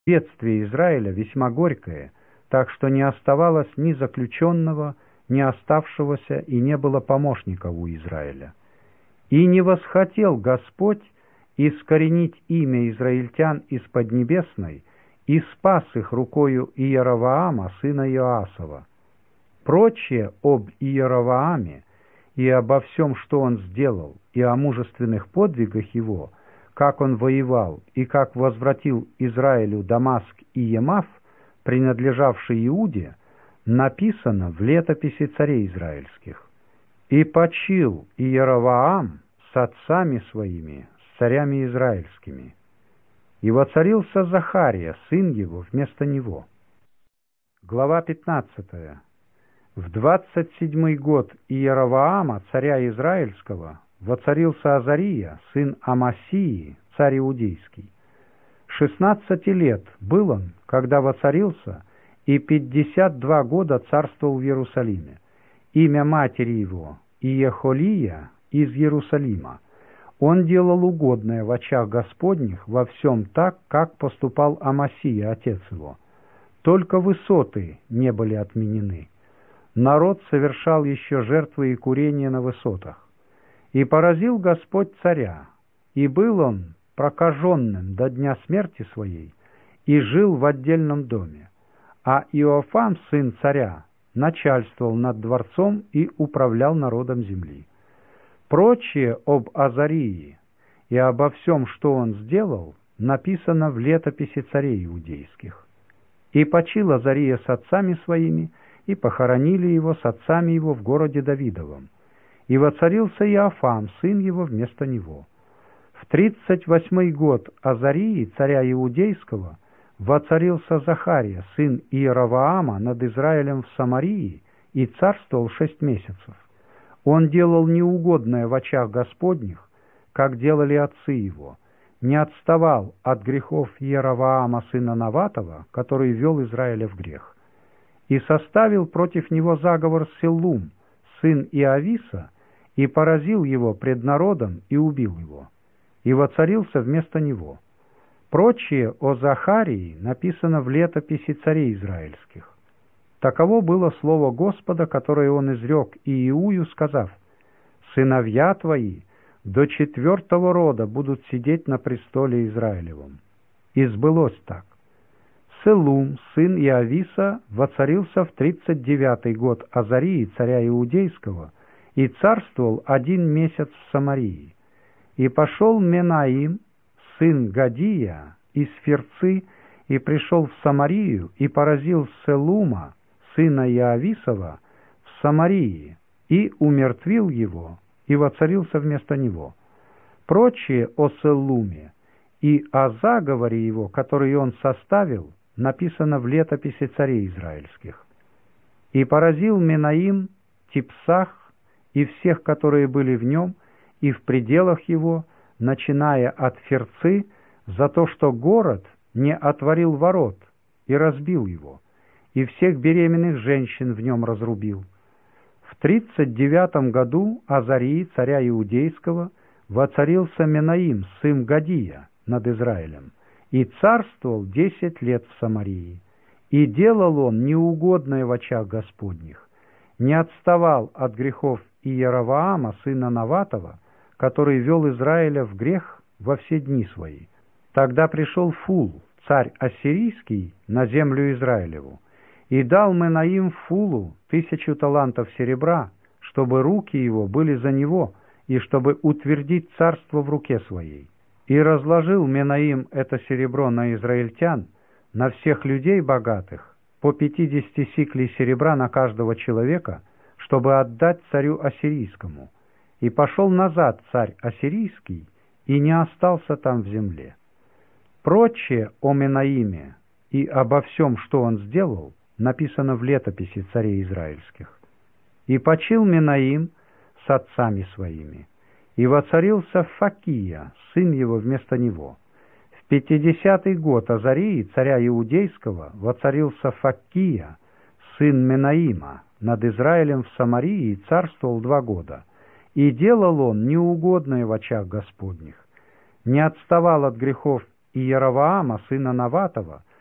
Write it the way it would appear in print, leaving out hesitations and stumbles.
Бедствие Израиля весьма горькое, так что не оставалось ни заключенного, ни оставшегося, и не было помощника у Израиля. И не восхотел Господь искоренить имя израильтян из Поднебесной, и спас их рукою Иеровоама, сына Иоасова. Прочее об Иеровоаме и обо всем, что он сделал, и о мужественных подвигах его, как он воевал, и как возвратил Израилю Дамаск и Емав, принадлежавший Иуде, написано в летописи царей израильских. «И почил Иеровоам с отцами своими, с царями израильскими. И воцарился Захария, сын его, вместо него». Глава 15. В 27-й год Иеровоама, царя израильского, воцарился Азария, сын Амасии, царь иудейский. 16 лет был он, когда воцарился, и 52 года царствовал в Иерусалиме. Имя матери его Иехолия из Иерусалима. Он делал угодное в очах Господних во всем так, как поступал Амасия, отец его. Только высоты не были отменены. Народ совершал еще жертвы и курения на высотах. И поразил Господь царя, и был он прокаженным до дня смерти своей, и жил в отдельном доме. А Иофам, сын царя, начальствовал над дворцом и управлял народом земли. Прочее об Азарии и обо всем, что он сделал, написано в летописи царей иудейских. И почил Азария с отцами своими, и похоронили его с отцами его в городе Давидовом. И воцарился Иофам, сын его, вместо него. В 38-й год Азарии, царя иудейского, воцарился Захария, сын Иеровоама, над Израилем в Самарии, и царствовал 6 месяцев. Он делал неугодное в очах Господних, как делали отцы его, не отставал от грехов Иеровоама, сына Наватова, который вел Израиля в грех. И составил против него заговор Селлум, сын Иовиса, и поразил его пред народом и убил его, и воцарился вместо него. Прочее о Захарии написано в летописи царей израильских. Таково было слово Господа, которое он изрек Иеую, сказав: «Сыновья твои до 4-го рода будут сидеть на престоле Израилевом». И сбылось так. Селлум, сын Иовиса, воцарился в 39-й год Азарии, царя иудейского, и царствовал 1 месяц в Самарии. И пошел Менаим, сын Гадия, из Ферцы, и пришел в Самарию, и поразил Селлума, сына Иовисова, в Самарии, и умертвил его, и воцарился вместо него. Прочее о Селлуме и о заговоре его, который он составил, написано в летописи царей израильских. И поразил Менаим Типсах и всех, которые были в нем, и в пределах его, начиная от Ферцы, за то, что город не отворил ворот, и разбил его, и всех беременных женщин в нем разрубил. В 39-м году Азарии, царя иудейского, воцарился Менаим, сын Гадия, над Израилем, и царствовал 10 лет в Самарии. И делал он неугодное в очах Господних, не отставал от грехов Иеровоама, сына Наватова, который вел Израиля в грех во все дни свои. Тогда пришел Фул, царь ассирийский, на землю Израилеву, и дал Менаим Фулу 1000 талантов серебра, чтобы руки его были за него, и чтобы утвердить царство в руке своей. И разложил Менаим это серебро на израильтян, на всех людей богатых, по 50 сиклей серебра на каждого человека, чтобы отдать царю ассирийскому. И пошел назад царь ассирийский, и не остался там в земле. Прочее о Менаиме и обо всем, что он сделал, написано в летописи царей израильских. И почил Менаим с отцами своими, и воцарился Факия, сын его, вместо него. В 50-й год Азарии, царя иудейского, воцарился Факия, сын Менаима, над Израилем в Самарии, и царствовал 2 года. И делал он неугодное в очах Господних, не отставал от грехов и Яроваама, сына Наватова,